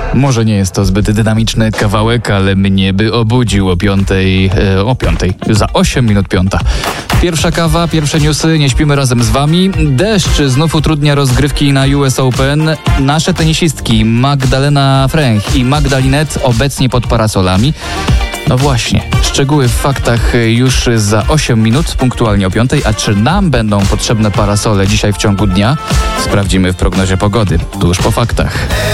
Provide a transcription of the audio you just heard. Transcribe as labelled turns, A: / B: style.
A: Może nie jest to zbyt dynamiczny kawałek, ale mnie by obudził o piątej, za 8 minut 5. Pierwsza kawa, pierwsze newsy, nie śpimy razem z wami. Deszcz znów utrudnia rozgrywki na US Open. Nasze tenisistki Magdalena Fręch i Magdalinet obecnie pod parasolami. No właśnie, szczegóły w faktach już za 8 minut, punktualnie o 5. A czy nam będą potrzebne parasole dzisiaj w ciągu dnia? Sprawdzimy w prognozie pogody, tuż po faktach.